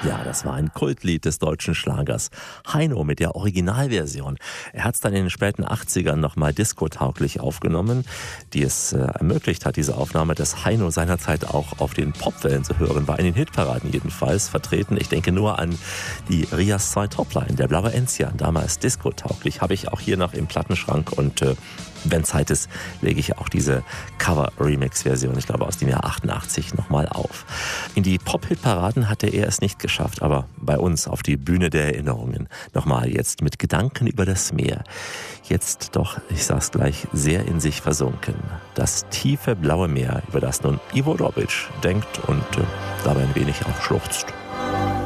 Ja, das war ein Kultlied des deutschen Schlagers. Heino mit der Originalversion. Er hat es dann in den späten 80ern nochmal diskotauglich aufgenommen, die es ermöglicht hat, diese Aufnahme, dass Heino seinerzeit auch auf den Popwellen zu hören war, in den Hitparaden jedenfalls vertreten. Ich denke nur an die Rias 2 Topline, der blaue Enzian, damals diskotauglich, habe ich auch hier noch im Plattenschrank und wenn Zeit ist, lege ich auch diese Cover-Remix-Version, ich glaube aus dem Jahr 88, nochmal auf. In die Pop-Hit-Paraden hatte er es nicht geschafft, aber bei uns auf die Bühne der Erinnerungen. Nochmal jetzt mit Gedanken über das Meer. Jetzt doch, ich sag's gleich, sehr in sich versunken. Das tiefe blaue Meer, über das nun Ivo Robic denkt und dabei ein wenig auch schluchzt.